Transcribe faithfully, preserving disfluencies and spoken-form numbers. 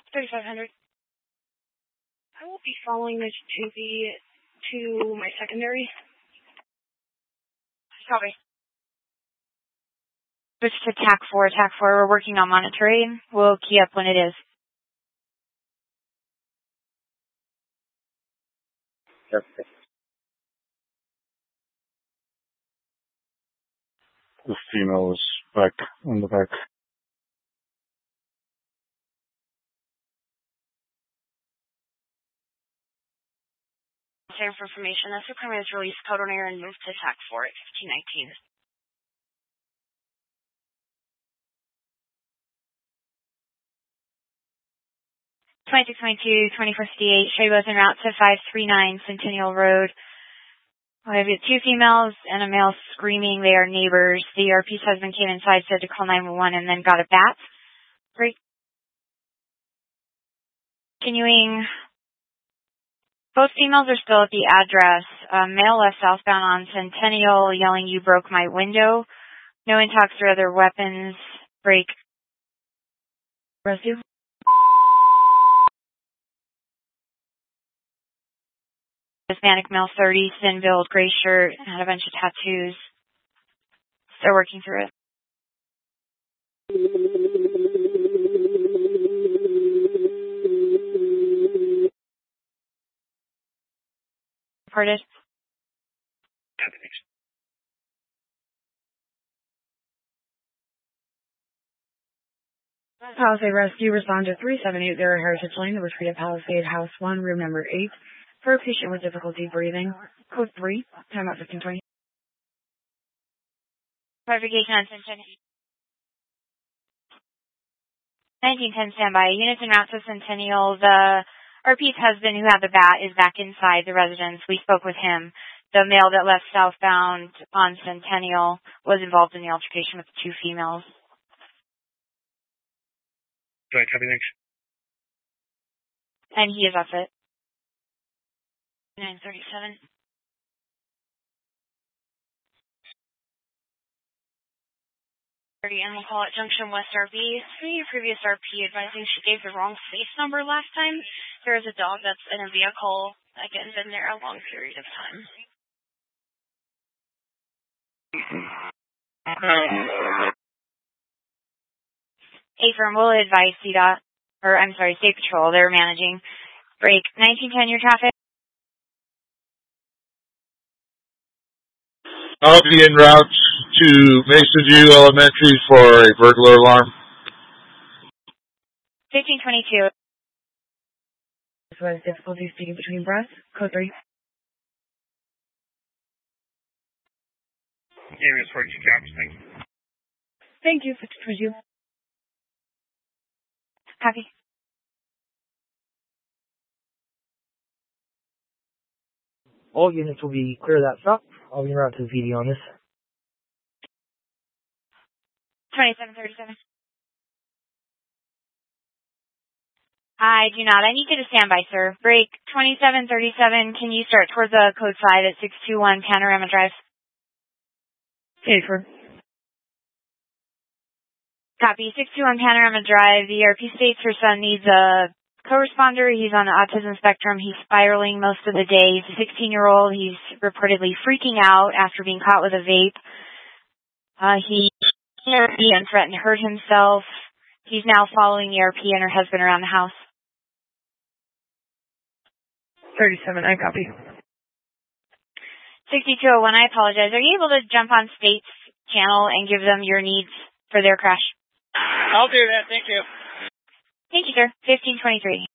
thirty-five hundred. I will be following this to the, to my secondary. Copy. Switch to T A C four. T A C four, we're working on monitoring. We'll key up when it is. Yes. The female is back in the back. Same for information. That's the criminal is released code on air and moved to T A C four at fifteen nineteen. twenty-six twenty-two, twenty fifty-eight, Shay was en route to five three nine Centennial Road. We have two females and a male screaming. They are neighbors. The E R P's husband came inside, said to call nine one one, and then got a bat. Great. Continuing. Both females are still at the address. Uh, male left southbound on Centennial, yelling, "You broke my window." No intox or other weapons. Break. Rescue. Hispanic male, thirty, thin build, gray shirt, had a bunch of tattoos. Still working through it. Reported. Palisade Rescue, respond to three seven eight zero Heritage Lane, the retreat at Palisade House one, room number eight, for a patient with difficulty breathing. Code three, time out fifteen twenty. Clarification on Centennial. nineteen ten standby. Units en route to Centennial. The R P's husband, who had the bat, is back inside the residence. We spoke with him. The male that left southbound on Centennial was involved in the altercation with the two females. Right, copy, thanks. And he is off it. nine thirty-seven. Animal call at Junction West R B. See your previous R P advising she gave the wrong face number last time. There is a dog that's in a vehicle, again, been there a long period of time. A firm will advise C DOT, or I'm sorry, State Patrol. They're managing. Break. nineteen ten, your traffic. I'll be en route to Mason View Elementary for a burglar alarm. fifteen twenty-two. Who has difficulty speaking between breaths. Code three. Area forty-two jobs, thank you. Thank you. fifteen twenty-two. Copy. All units will be clear of that stop. I'll be en route to the P D on this. twenty-seven thirty-seven. I do not. I need you to stand by, sir. Break. twenty-seven thirty-seven. Can you start towards the code five at six two one Panorama Drive? Okay, for. Copy. six two one Panorama Drive. The E R P states her son needs a co-responder. He's on the autism spectrum. He's spiraling most of the day. He's a sixteen-year-old. He's reportedly freaking out after being caught with a vape. Uh, he and threatened to hurt himself. He's now following the E R P and her husband around the house. thirty-seven, I copy. sixty-two oh one, I apologize. Are you able to jump on State's channel and give them your needs for their crash? I'll do that, thank you. Thank you, sir. fifteen twenty-three.